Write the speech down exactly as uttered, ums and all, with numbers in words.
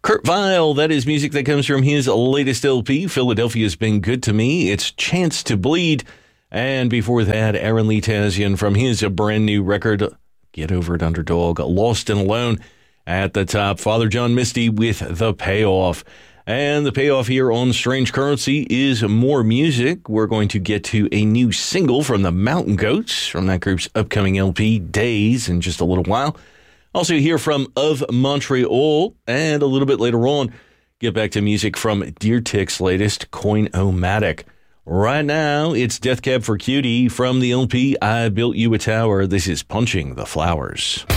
Kurt Vile, that is music that comes from his latest L P, Philadelphia's Been Good to Me. It's Chance to Bleed. And before that, Aaron Lee Tazian from his brand new record, Get Over It Underdog, Lost and Alone. At the top, Father John Misty with The Payoff. And the payoff here on Strange Currency is more music. We're going to get to a new single from the Mountain Goats from that group's upcoming L P, Days, in just a little while. Also hear from Of Montreal, and a little bit later on, get back to music from Deer Tick's latest, Coin-O-Matic. Right now, it's Death Cab for Cutie from the L P, I Built You a Tower. This is Punching the Flowers.